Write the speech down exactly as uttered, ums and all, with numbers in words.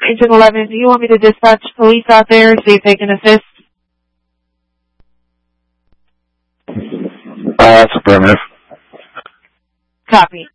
Agent eleven, do you want me to dispatch police out there, see if they can assist? Uh, that's affirmative. Copy.